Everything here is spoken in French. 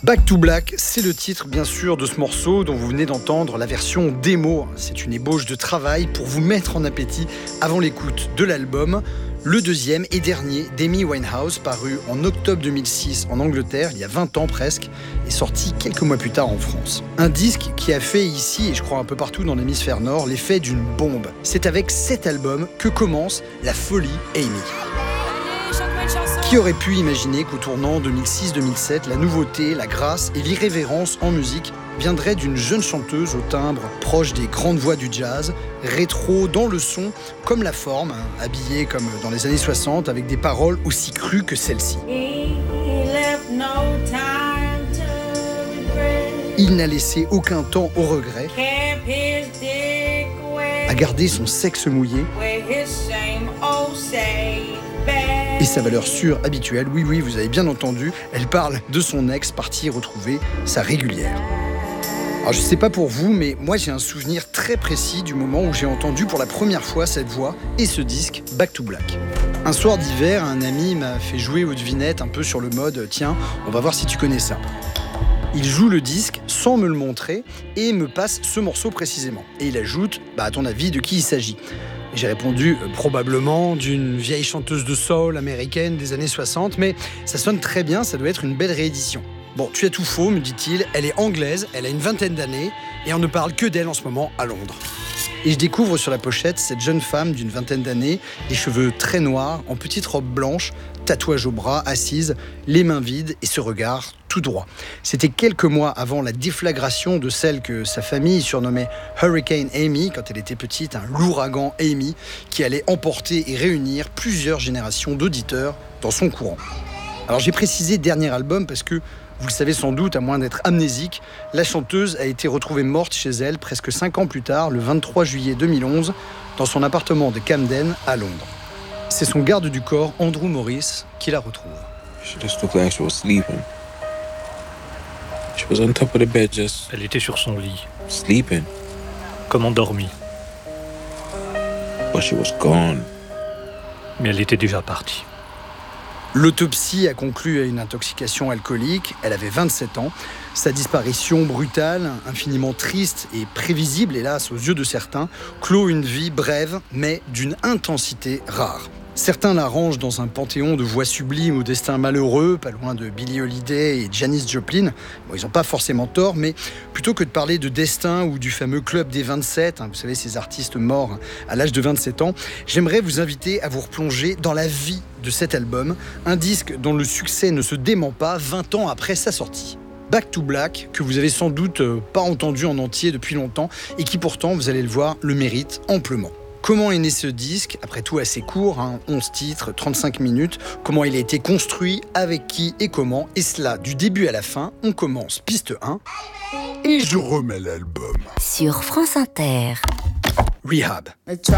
Back to Black, c'est le titre bien sûr de ce morceau dont vous venez d'entendre la version démo. C'est une ébauche de travail pour vous mettre en appétit avant l'écoute de l'album. Le deuxième et dernier d'Amy Winehouse, paru en octobre 2006 en Angleterre, il y a 20 ans presque, est sorti quelques mois plus tard en France. Un disque qui a fait ici, et je crois un peu partout dans l'hémisphère nord, l'effet d'une bombe. C'est avec cet album que commence la folie Amy. Qui aurait pu imaginer qu'au tournant 2006-2007, la nouveauté, la grâce et l'irrévérence en musique viendraient d'une jeune chanteuse au timbre proche des grandes voix du jazz, rétro dans le son comme la forme, habillée comme dans les années 60 avec des paroles aussi crues que celle-ci. Il n'a laissé aucun temps au regret, a gardé son sexe mouillé et sa valeur sûre habituelle. Oui, vous avez bien entendu, elle parle de son ex parti retrouver sa régulière. Alors je sais pas pour vous, mais moi j'ai un souvenir très précis du moment où j'ai entendu pour la première fois cette voix et ce disque Back to Black. Un soir d'hiver, un ami m'a fait jouer aux devinettes un peu sur le mode « Tiens, on va voir si tu connais ça ». Il joue le disque sans me le montrer et me passe ce morceau précisément. Et il ajoute « à ton avis, de qui il s'agit ?» Et j'ai répondu probablement d'une vieille chanteuse de soul américaine des années 60, mais ça sonne très bien, ça doit être une belle réédition. Bon, tu as tout faux, me dit-il, elle est anglaise, elle a une vingtaine d'années, et on ne parle que d'elle en ce moment à Londres. Et je découvre sur la pochette cette jeune femme d'une vingtaine d'années, les cheveux très noirs, en petite robe blanche, tatouage au bras, assise, les mains vides et ce regard tout droit. C'était quelques mois avant la déflagration de celle que sa famille surnommait Hurricane Amy, quand elle était petite, l'ouragan Amy, qui allait emporter et réunir plusieurs générations d'auditeurs dans son courant. Alors j'ai précisé dernier album parce que, vous le savez sans doute, à moins d'être amnésique, la chanteuse a été retrouvée morte chez elle presque 5 ans plus tard, le 23 juillet 2011, dans son appartement de Camden à Londres. C'est son garde du corps, Andrew Morris, qui la retrouve. Elle était sur son lit, sleeping, comme endormie, but she was gone. mais elle était déjà partie. L'autopsie a conclu à une intoxication alcoolique. Elle avait 27 ans. Sa disparition brutale, infiniment triste et prévisible, hélas, aux yeux de certains, clôt une vie brève, mais d'une intensité rare. Certains la rangent dans un panthéon de voix sublimes au destin malheureux, pas loin de Billie Holiday et Janis Joplin. Bon, ils n'ont pas forcément tort, mais plutôt que de parler de destin ou du fameux club des 27, vous savez, ces artistes morts à l'âge de 27 ans, j'aimerais vous inviter à vous replonger dans la vie de cet album, un disque dont le succès ne se dément pas 20 ans après sa sortie. Back to Black, que vous avez sans doute pas entendu en entier depuis longtemps et qui pourtant, vous allez le voir, le mérite amplement. Comment est né ce disque, après tout assez court, 11 titres, 35 minutes, comment il a été construit, avec qui et comment, et cela du début à la fin. On commence piste 1 et je remets l'album. Sur France Inter. Rehab.